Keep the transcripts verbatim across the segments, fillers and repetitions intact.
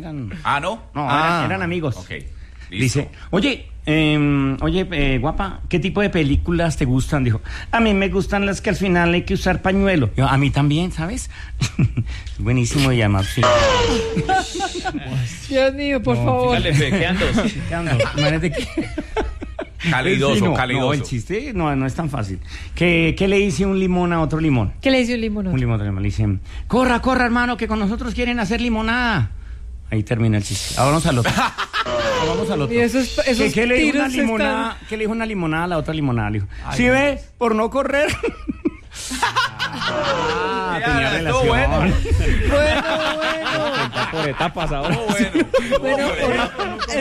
eran... Ah, ¿no? No, ah. eran, eran amigos. Ok, listo. Dice, oye, eh, oye, eh, guapa, ¿qué tipo de películas te gustan? Dijo, a mí me gustan las que al final hay que usar pañuelo. Yo, a mí también, ¿sabes? Buenísimo y además, sí. Dios mío, por no, favor. Dale, fe, ¿qué ando? ¿Qué ando? Imagínate que... Calidoso, sí, no, calidoso. No, el chiste no, no es tan fácil. ¿Qué, ¿Qué le dice un limón a otro limón? ¿Qué le dice un limón a otro? Un limón a otro limón. Le dicen, corra, corra, hermano, que con nosotros quieren hacer limonada. Ahí termina el chiste. Ahora vamos al otro. Ahora vamos al otro. Y esos, esos ¿Qué, qué le dijo una tiros limonada? están... ¿Qué le dijo una limonada a la otra limonada? Le dijo, Ay, ¿sí no. ve? Por no correr. Ah, tenía ya, relación. bueno. Bueno, bueno. Por etapas ahora. Oh, bueno. Bueno, or-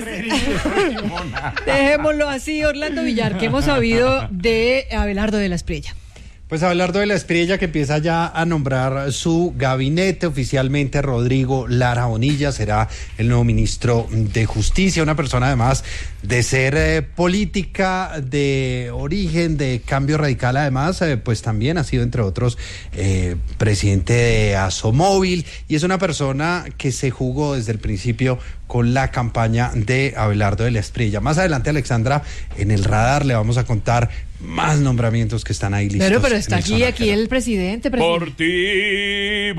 es- dejémoslo así, Orlando Villar, ¿qué hemos sabido de Abelardo de la Espriella? Pues Abelardo de la Espriella, que empieza ya a nombrar su gabinete oficialmente. Rodrigo Lara Bonilla será el nuevo ministro de Justicia, una persona además de ser eh, política de origen, de cambio radical, además, eh, pues también ha sido, entre otros, eh, presidente de Asomóvil, y es una persona que se jugó desde el principio con la campaña de Abelardo de la Espriella. Más adelante, Alexandra, en el radar le vamos a contar más nombramientos que están ahí listos. Pero, pero está en el aquí, Sonatel. aquí el presidente, presidente. Por ti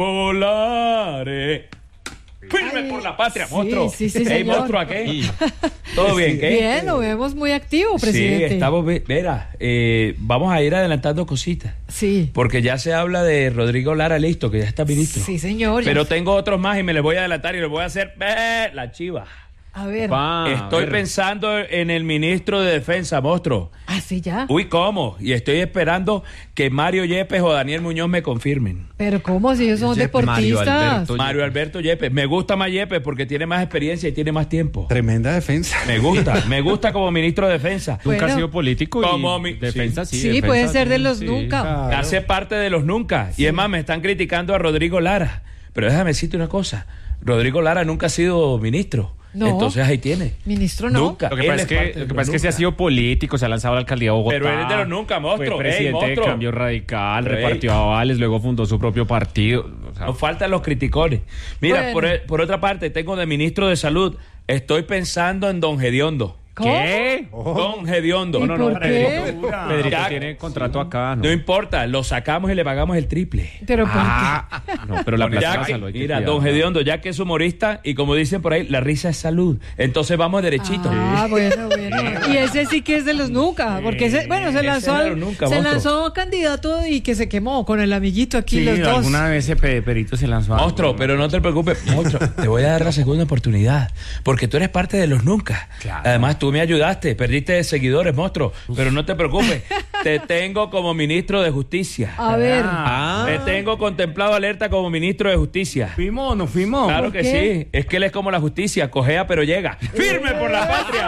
volaré. Firme Ay, por la patria, sí, monstruo. sí, sí, Hey, señor. monstruo, ¿a qué? ¿Todo bien, qué? Bien, lo vemos muy activo, presidente. Sí, estamos, ve- verá, eh, vamos a ir adelantando cositas. Sí. Porque ya se habla de Rodrigo Lara, listo, que ya está ministro. Sí, señor. ya. Pero tengo otros más y me les voy a adelantar y les voy a hacer eh, la chiva. A ver. Pa, estoy pensando en el ministro de Defensa, monstruo. Ah, sí, ya. Uy, ¿cómo? Y estoy esperando que Mario Yepes o Daniel Muñoz me confirmen. Pero ¿cómo? Si ellos son Yepes, Mario deportistas. Alberto, Mario Alberto Yepes. Me gusta más Yepes porque tiene más experiencia y tiene más tiempo. Tremenda defensa. Me gusta, me gusta como ministro de Defensa. Bueno. Nunca ha sido político y Como mi- defensa sí. Sí, defensa, puede ser de sí, los sí. nunca. Hace parte de los nunca. Y es más, me están criticando a Rodrigo Lara. Pero déjame decirte una cosa. Rodrigo Lara nunca ha sido ministro. No. Entonces ahí tiene. Ministro no. Nunca. Lo que Él pasa es es que, parte de lo que, los pasa es que se ha nunca. sido político, se ha lanzado a la alcaldía de Bogotá. Pero eres de los nunca, monstruo. Fue Ey, presidente monstruo. de Cambio Radical, Ey. repartió avales, luego fundó su propio partido. O sea, Nos faltan los criticones. Mira, Bueno. por, por otra parte, tengo de ministro de Salud. Estoy pensando en don Gediondo. ¿Cómo? ¿Qué? Don Gediondo. ¿Y por qué? Pedrito Ya- tiene contrato acá, ¿no? No importa, lo sacamos y le pagamos el triple. Pero ¿por Ah, no, pero la Ya plata que- salud hay que mira, cuidar, don ¿no? Gediondo, ya que es humorista y como dicen por ahí, la risa es salud. Entonces vamos qué? derechito. Ah, bueno, bueno. Y ese sí que es de los nunca. Porque ese, bueno, se Ese lanzó, es de al- los nunca, se monstruo. lanzó a candidato y que se quemó con el amiguito aquí, Sí, los dos. alguna vez ese pe- perito se lanzó a... Monstruo, pero no te preocupes, monstruo, te voy a dar la segunda oportunidad, porque tú eres parte de los nunca. Claro. Además, tú me ayudaste, perdiste seguidores, monstruo, pero no te preocupes, te tengo como ministro de Justicia. A ver. Ah. Te tengo contemplado alerta como ministro de Justicia. ¿Fuimos o no fuimos? Claro ¿Por que qué? sí, es que él es como la justicia, cojea pero llega. ¡Firme por la patria!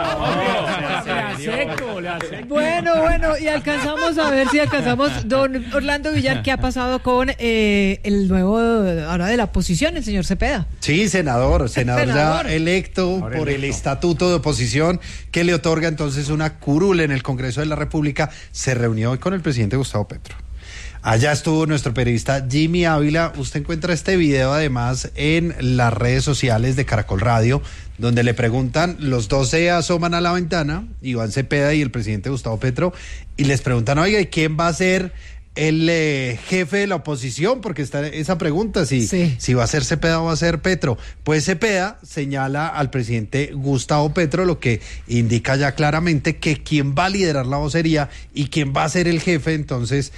Le acepto, le acepto. Bueno, bueno, y alcanzamos a ver si alcanzamos, don Orlando Villar, ¿qué ha pasado con eh, el nuevo, ahora de la oposición, el señor Cepeda? Sí, senador, senador, Senador. ya electo Ahora por el electo. estatuto de oposición que le otorga entonces una curul en el Congreso de la República. Se reunió hoy con el presidente Gustavo Petro. Allá estuvo nuestro periodista Jimmy Ávila. Usted encuentra este video además en las redes sociales de Caracol Radio, donde le preguntan, los dos se asoman a la ventana, Iván Cepeda y el presidente Gustavo Petro, y les preguntan, oiga, ¿y quién va a ser el eh, jefe de la oposición? Porque está esa pregunta, si, Sí. si va a ser Cepeda o va a ser Petro. Pues Cepeda señala al presidente Gustavo Petro, lo que indica ya claramente que quien va a liderar la vocería y quien va a ser el jefe entonces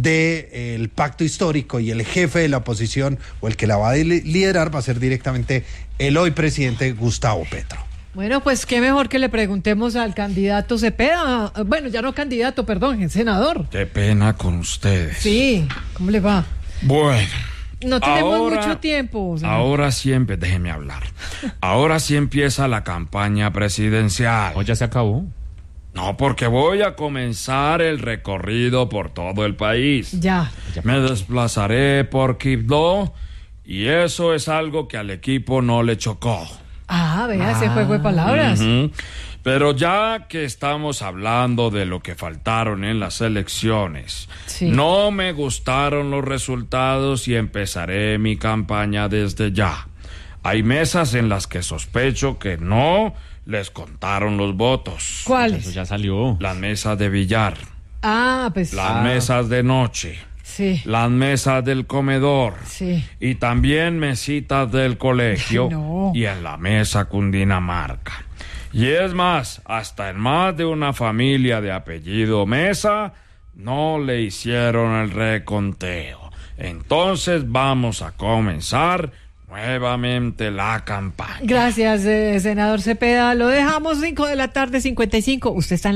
del pacto histórico y el jefe de la oposición o el que la va a li- liderar va a ser directamente el hoy presidente Gustavo Petro. Bueno, pues qué mejor que le preguntemos al candidato Cepeda, bueno, ya no candidato, perdón, el senador. Qué pena con ustedes. Sí, ¿cómo le va? Bueno. No tenemos ahora- mucho tiempo. señor. Ahora sí, empe- déjeme hablar. Ahora sí empieza la campaña presidencial. ¿O ya se acabó? No, porque voy a comenzar el recorrido por todo el país. Ya. Me desplazaré por Quibdó y eso es algo que al equipo no le chocó. Ah, vea, ese juego de palabras. Ujú. Pero ya que estamos hablando de lo que faltaron en las elecciones, Sí. no me gustaron los resultados y empezaré mi campaña desde ya. Hay mesas en las que sospecho que no les contaron los votos. ¿Cuáles? Eso ya salió. Las mesas de billar, Ah, pues las mesas de noche, sí, las mesas del comedor sí. y también mesitas del colegio No. y en la mesa Cundinamarca. Y es más, hasta en más de una familia de apellido Mesa no le hicieron el reconteo. Entonces vamos a comenzar nuevamente la campaña. Gracias, eh, senador Cepeda. Lo dejamos cinco de la tarde, cincuenta y cinco. Usted está en